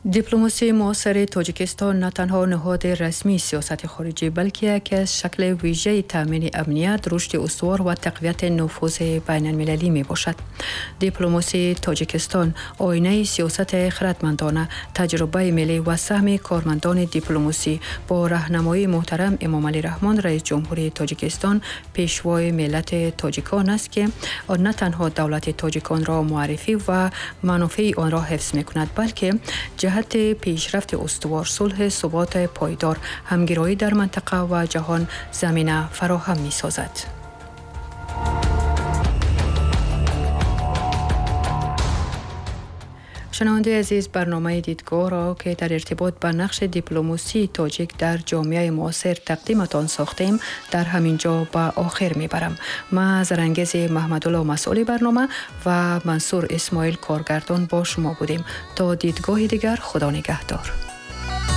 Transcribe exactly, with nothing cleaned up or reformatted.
دیپلماسی معاصر تاجیکستان نه تنها نهاد رسمی سیاست خارجی بلکه یکی از شکل ویژه تامین امنیت، رشد استوار و تقویت نفوذ بین المللی می باشد. دیپلماسی تاجیکستان آینه سیاست خردمندانه، تجربه ملی و سهم کارمندان دیپلماسی با راهنمایی محترم امام علی رحمان رئیس جمهوری تاجیکستان پیشوای ملت تاجیکان است که نه تنها دولت تاجیکان را معرفی و منافع آن را حفظ می کند بلکه جهت پیشرفت استوار، صلح، ثبات پایدار، همگرایی در منطقه و جهان زمینه فراهم می سازد. شنونده عزیز، برنامه دیدگاه را که در ارتباط با نقش دیپلماسی تاجیک در جامعه معاصر تقدیمتان ساختیم در همین جا به آخر میبرم. من زرنگز محمدالله مسئول برنامه و منصور اسماعیل کارگردان با شما بودیم. تا دیدگاه دیگر، خدا نگهدار.